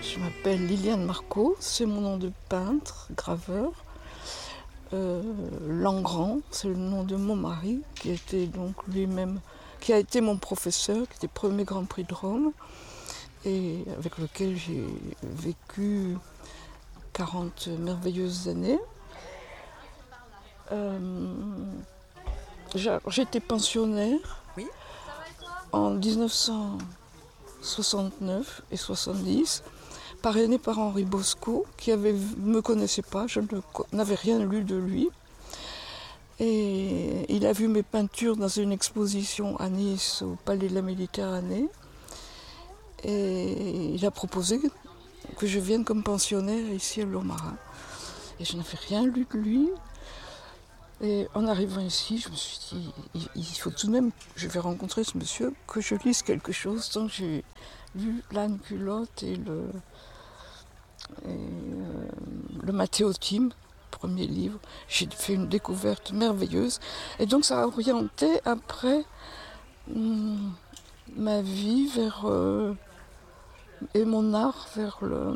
Je m'appelle Liliane Marco, c'est mon nom de peintre, graveur. Langrand, c'est le nom de mon mari, qui était donc lui-même, qui a été mon professeur, qui était premier Grand Prix de Rome, et avec lequel j'ai vécu 40 merveilleuses années. J'étais pensionnaire en 1969 et 70, parrainé par Henri Bosco, qui ne me connaissait pas, je n'avais rien lu de lui. Et il a vu mes peintures dans une exposition à Nice, au Palais de la Méditerranée. Et il a proposé que je vienne comme pensionnaire ici à Lourmarin. Et je n'avais rien lu de lui. Et en arrivant ici, je me suis dit, il faut tout de même, je vais rencontrer ce monsieur, que je lise quelque chose. Donc j'ai lu L'âne culotte et le Mathéotime, premier livre. J'ai fait une découverte merveilleuse. Et donc ça a orienté après ma vie vers, et mon art vers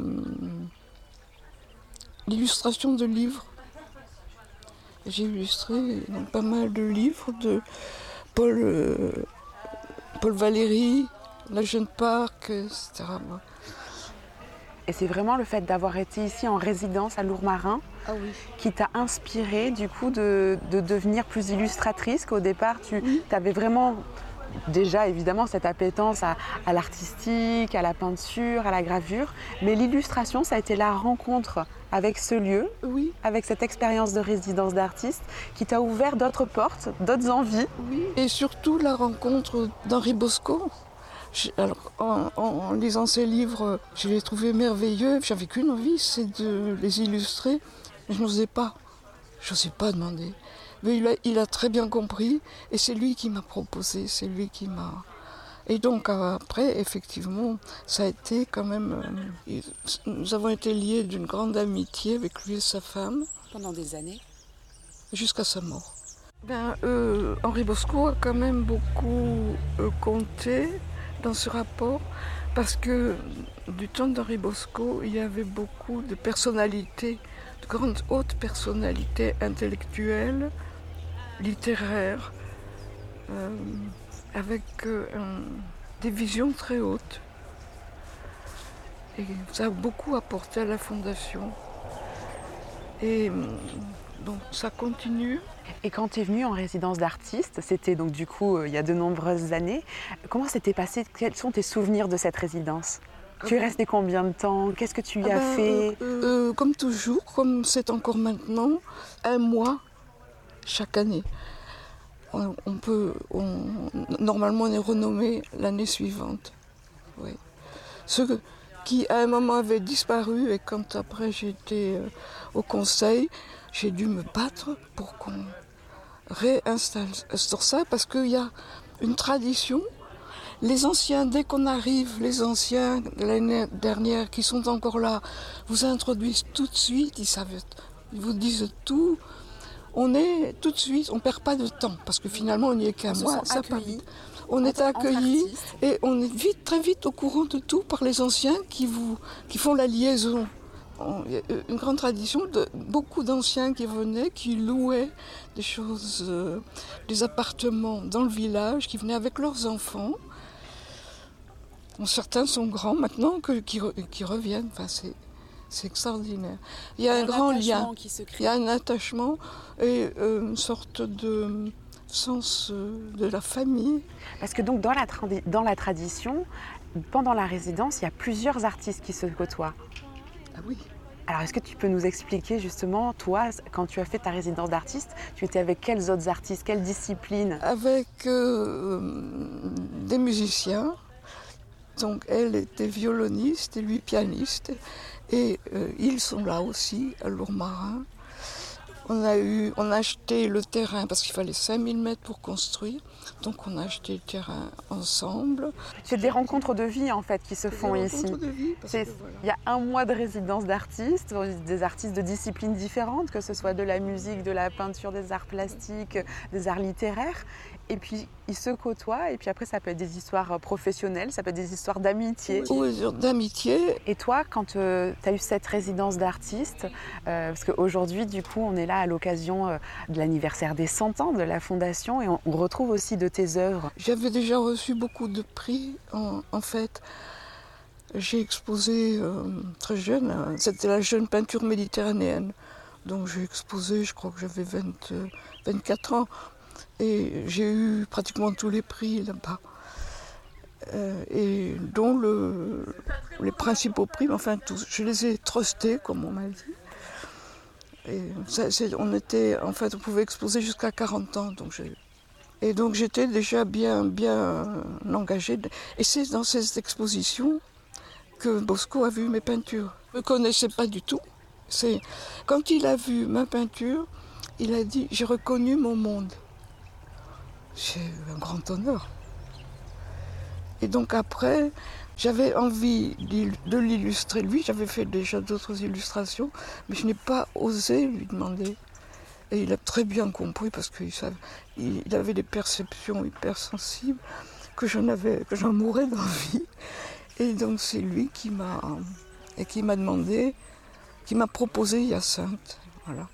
l'illustration de livres. J'ai illustré donc, pas mal de livres de Paul Valéry, La Jeune Parc, etc. Et c'est vraiment le fait d'avoir été ici en résidence à Lourmarin qui t'a inspiré du coup de devenir plus illustratrice, qu'au départ tu avais vraiment déjà évidemment cette appétence à l'artistique, à la peinture, à la gravure, mais l'illustration ça a été la rencontre avec ce lieu, avec cette expérience de résidence d'artiste qui t'a ouvert d'autres portes, d'autres envies. Oui. Et surtout la rencontre d'Henri Bosco. Alors, en lisant ses livres, je les trouvais merveilleux. J'avais qu'une envie, c'est de les illustrer. Je n'osais pas. Je n'osais pas demander. Mais il a très bien compris et c'est lui qui m'a proposé, c'est lui qui m'a... Et donc après, effectivement, ça a été quand même... nous avons été liés d'une grande amitié avec lui et sa femme. Pendant des années. Jusqu'à sa mort. Henri Bosco a quand même beaucoup compté dans ce rapport parce que du temps d'Henri Bosco, il y avait beaucoup de personnalités, de grandes hautes personnalités intellectuelles, littéraires, avec des visions très hautes. Et ça a beaucoup apporté à la fondation. Et donc ça continue. Et quand tu es venue en résidence d'artiste, c'était donc du coup il y a de nombreuses années, comment s'était passé? Quels sont tes souvenirs de cette résidence? Tu es restée combien de temps? Qu'est-ce que tu y as fait? Comme toujours, comme c'est encore maintenant, 1 mois chaque année. Normalement, on est renommé l'année suivante. Oui. Ceux qui, à un moment, avaient disparu, et quand après j'étais au conseil, j'ai dû me battre pour qu'on réinstalle sur ça, parce qu'il y a une tradition. Les anciens, dès qu'on arrive, les anciens de l'année dernière qui sont encore là, vous introduisent tout de suite, ils vous disent tout. On est tout de suite, on ne perd pas de temps, parce que finalement on n'y est qu'un mois. On est accueillis et on est très vite au courant de tout par les anciens qui font la liaison. Il y a une grande tradition de beaucoup d'anciens qui venaient, qui louaient des choses, des appartements dans le village, qui venaient avec leurs enfants. Bon, certains sont grands maintenant qui reviennent. Enfin, c'est extraordinaire. Il y a un grand lien, il y a un attachement et une sorte de sens de la famille. Parce que donc dans la tradition, pendant la résidence, il y a plusieurs artistes qui se côtoient. Ah oui. Alors est-ce que tu peux nous expliquer justement, toi, quand tu as fait ta résidence d'artiste, tu étais avec quels autres artistes, quelles disciplines? Avec des musiciens. Donc elle était violoniste et lui pianiste. Et ils sont là aussi, à Lourmarin. On a acheté le terrain parce qu'il fallait 5000 mètres pour construire. Donc on a acheté le terrain ensemble. C'est des rencontres de vie en fait qui se font ici. Il y a 1 mois de résidence d'artistes, des artistes de disciplines différentes, que ce soit de la musique, de la peinture, des arts plastiques, des arts littéraires. et puis ils se côtoient, et puis après ça peut être des histoires professionnelles, ça peut être des histoires d'amitié. Oui, d'amitié. Et toi, quand tu as eu cette résidence d'artiste, parce qu'aujourd'hui, du coup, on est là à l'occasion de l'anniversaire des 100 ans de la Fondation, et on retrouve aussi de tes œuvres. J'avais déjà reçu beaucoup de prix, en fait. J'ai exposé très jeune, c'était la jeune peinture méditerranéenne. Donc j'ai exposé, je crois que j'avais 24 ans. Et j'ai eu pratiquement tous les prix là-bas. Et dont les principaux prix, enfin tous, je les ai trustés, comme on m'a dit. Et on pouvait exposer jusqu'à 40 ans. Donc j'étais déjà bien engagée. Et c'est dans ces expositions que Bosco a vu mes peintures. Je ne me connaissais pas du tout. Quand il a vu ma peinture, il a dit « J'ai reconnu mon monde ». C'est un grand honneur. Et donc après, j'avais envie de l'illustrer. Lui, j'avais fait déjà d'autres illustrations, mais je n'ai pas osé lui demander. Et il a très bien compris parce qu'il avait des perceptions hypersensibles que j'en mourais d'envie. Et donc c'est lui qui m'a demandé, qui m'a proposé Hyacinthe. Voilà.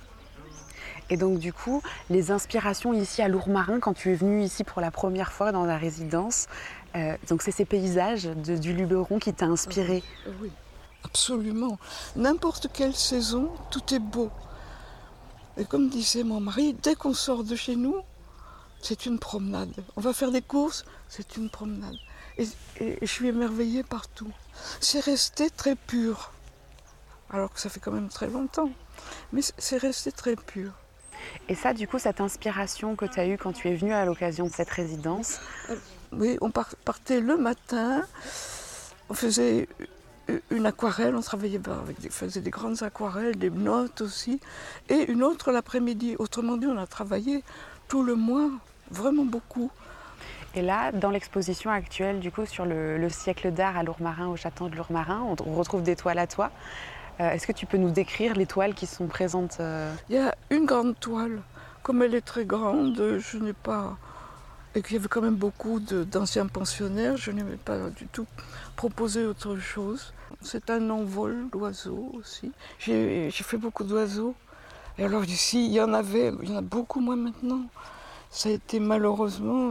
Et donc du coup, les inspirations ici à Lourmarin, quand tu es venu ici pour la première fois dans la résidence, donc c'est ces paysages du Luberon qui t'a inspiré. Oui, absolument. N'importe quelle saison, tout est beau. Et comme disait mon mari, dès qu'on sort de chez nous, c'est une promenade. On va faire des courses, c'est une promenade. Et je suis émerveillée partout. C'est resté très pur. Alors que ça fait quand même très longtemps. Mais c'est resté très pur. Et ça, du coup, cette inspiration que tu as eue quand tu es venu à l'occasion de cette résidence? Oui, on partait le matin, on faisait une aquarelle, on travaillait faisait des grandes aquarelles, des notes aussi, et une autre l'après-midi. Autrement dit, on a travaillé tout le mois, vraiment beaucoup. Et là, dans l'exposition actuelle, du coup, sur le siècle d'art à Lourmarin, au château de Lourmarin, on retrouve des toiles à toi. Est-ce que tu peux nous décrire les toiles qui sont présentes? Il y a une grande toile. Comme elle est très grande, je n'ai pas... Et qu'il y avait quand même beaucoup d'anciens pensionnaires, je n'ai pas du tout proposé autre chose. C'est un envol d'oiseaux aussi. J'ai fait beaucoup d'oiseaux. Et alors ici, il y en a beaucoup moins maintenant. Ça a été malheureusement...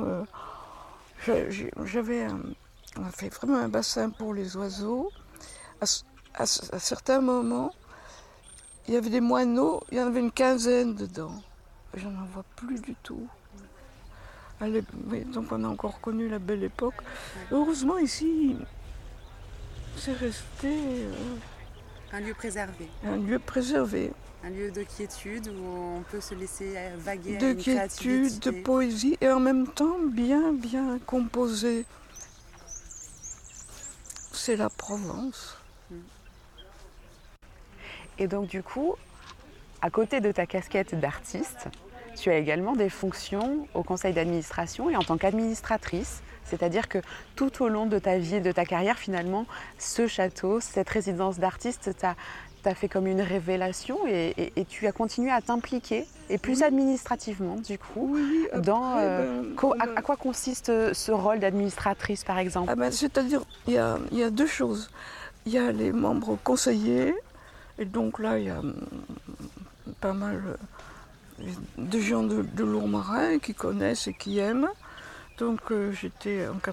on a fait vraiment un bassin pour les oiseaux. À certains moments, il y avait des moineaux, il y en avait une quinzaine dedans. Je n'en vois plus du tout. Oui, donc on a encore connu la belle époque. Heureusement ici, c'est resté... un lieu préservé. Un lieu préservé. Un lieu de quiétude où on peut se laisser vaguer de quiétude, de poésie et en même temps bien composé. C'est la Provence. Et donc du coup, à côté de ta casquette d'artiste, tu as également des fonctions au conseil d'administration et en tant qu'administratrice. C'est-à-dire que tout au long de ta vie et de ta carrière, finalement, ce château, cette résidence d'artiste t'a fait comme une révélation et tu as continué à t'impliquer, et plus administrativement du coup, oui, après, à quoi consiste ce rôle d'administratrice par exemple? C'est-à-dire, il y a deux choses. Il y a les membres conseillers, et donc là, il y a pas mal de gens de Lourmarin qui connaissent et qui aiment. Donc j'étais en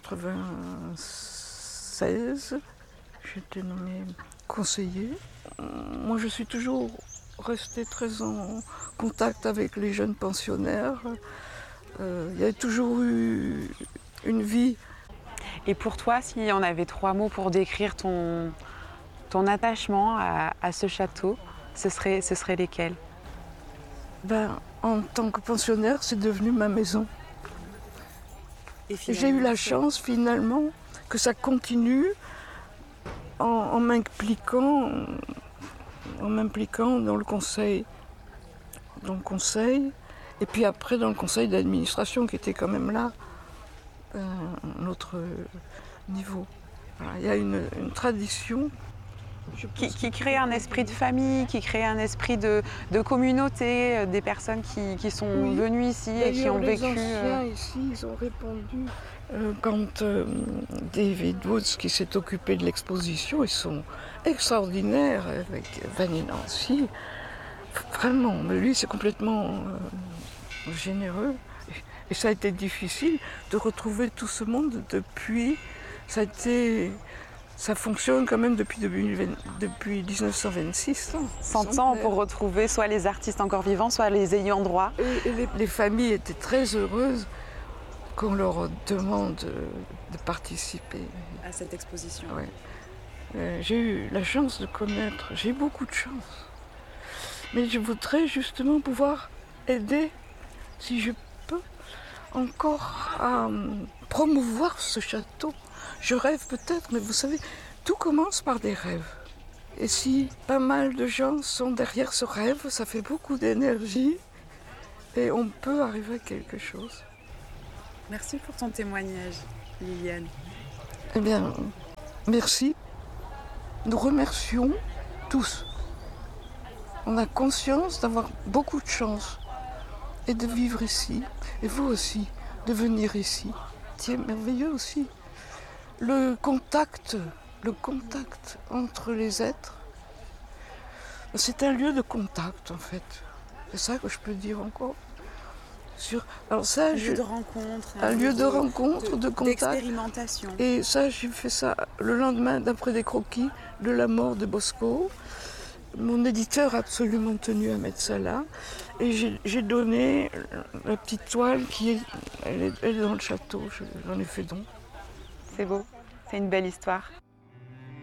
96, j'étais nommée conseiller. Moi je suis toujours restée très en contact avec les jeunes pensionnaires. Il y a toujours eu une vie. Et pour toi, si on avait 3 mots pour décrire ton attachement à ce château, ce serait lesquels? En tant que pensionnaire, c'est devenu ma maison. J'ai eu la chance finalement que ça continue en m'impliquant dans le conseil. Et puis après dans le conseil d'administration qui était quand même là, un autre niveau. Voilà, il y a une tradition qui crée un esprit de famille, qui crée un esprit de communauté, des personnes qui sont venues ici et qui ont vécu. Les anciens ici, ils ont répondu. Quand David Woods, qui s'est occupé de l'exposition, ils sont extraordinaires avec Vanny Nancy. Vraiment, mais lui, c'est complètement généreux. Et ça a été difficile de retrouver tout ce monde depuis. Ça fonctionne quand même depuis 1926. 100 ans pour retrouver soit les artistes encore vivants, soit les ayants droit. Et les familles étaient très heureuses qu'on leur demande de participer. À cette exposition. Ouais. J'ai eu la chance de connaître, j'ai eu beaucoup de chance. Mais je voudrais justement pouvoir aider, si je peux, encore à promouvoir ce château. Je rêve peut-être, mais vous savez, tout commence par des rêves. Et si pas mal de gens sont derrière ce rêve, ça fait beaucoup d'énergie et on peut arriver à quelque chose. Merci pour ton témoignage, Liliane. Eh bien, merci. Nous remercions tous. On a conscience d'avoir beaucoup de chance et de vivre ici. Et vous aussi, de venir ici. C'est merveilleux aussi. Le contact entre les êtres, c'est un lieu de contact en fait. C'est ça que je peux dire encore. Alors ça, un lieu de rencontre. Un lieu de rencontre, de contact. D'expérimentation. Et ça, j'ai fait ça le lendemain d'après des croquis de la mort de Bosco. Mon éditeur a absolument tenu à mettre ça là. Et j'ai donné la petite toile elle est dans le château. J'en ai fait don. C'est beau, c'est une belle histoire.